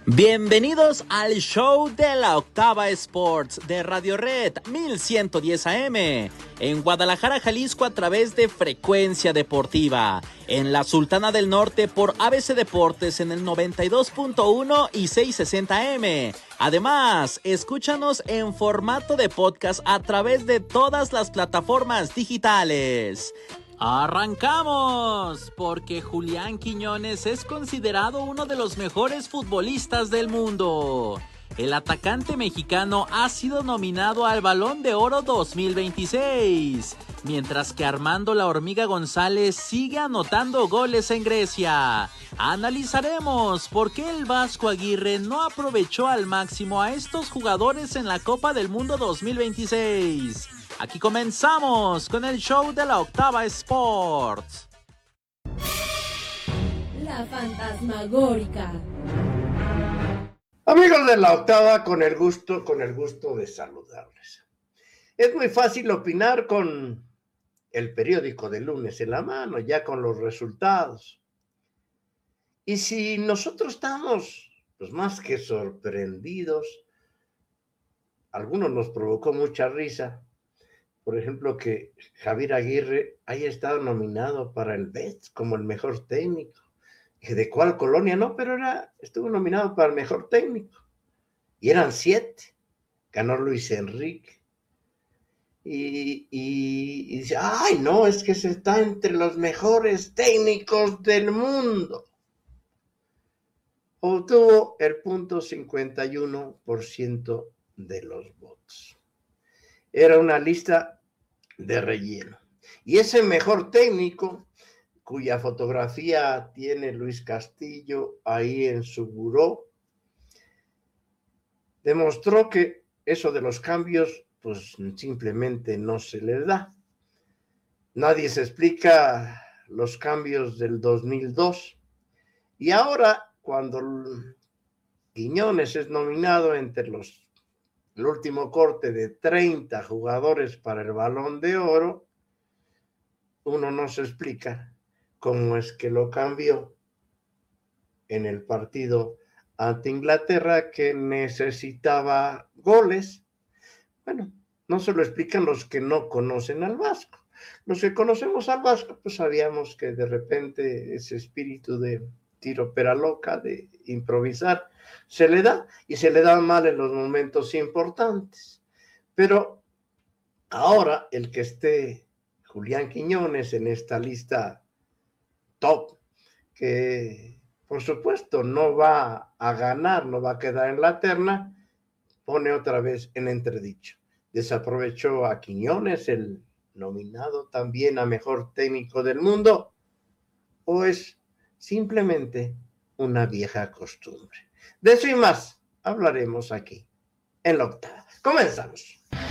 Bienvenidos al show de la Octava Sports de Radio Red 1110 AM en Guadalajara, Jalisco a través de Frecuencia Deportiva, en la Sultana del Norte por ABC Deportes en el 92.1 y 660 AM. Además, escúchanos en formato de podcast a través de todas las plataformas digitales. ¡Arrancamos! Porque Julián Quiñones es considerado uno de los mejores futbolistas del mundo. El atacante mexicano ha sido nominado al Balón de Oro 2026, mientras que Armando La Hormiga González sigue anotando goles en Grecia. Analizaremos por qué el Vasco Aguirre no aprovechó al máximo a estos jugadores en la Copa del Mundo 2026. Aquí comenzamos con el show de la Octava Sports. La fantasmagórica. Amigos de la Octava, con el gusto de saludarles. Es muy fácil opinar con el periódico de lunes en la mano, ya con los resultados. Y si nosotros estamos, pues más que sorprendidos, algunos nos provocó mucha risa. Por ejemplo, que Javier Aguirre haya estado nominado para el BEST como el mejor técnico. ¿De cuál colonia? No, pero estuvo nominado para el mejor técnico. Y eran 7. Ganó Luis Enrique. Y dice, ¡ay, no! Es que se está entre los mejores técnicos del mundo. Obtuvo el 0.51% de los votos. Era una lista de relleno. Y ese mejor técnico, cuya fotografía tiene Luis Castillo ahí en su buró, demostró que eso de los cambios, pues simplemente no se les da. Nadie se explica los cambios del 2002. Y ahora, cuando Quiñones es nominado entre el último corte de 30 jugadores para el Balón de Oro, uno no se explica cómo es que lo cambió en el partido ante Inglaterra, que necesitaba goles. Bueno, no se lo explican los que no conocen al Vasco. Los que conocemos al Vasco, pues sabíamos que de repente ese espíritu de tiro pera loca, de improvisar, se le da, y se le da mal en los momentos importantes. Pero ahora el que esté Julián Quiñones en esta lista top, que por supuesto no va a ganar, no va a quedar en la terna, pone otra vez en entredicho. Desaprovechó a Quiñones, el nominado también a mejor técnico del mundo, o es simplemente una vieja costumbre. De eso y más hablaremos aquí en la Octava. Comenzamos.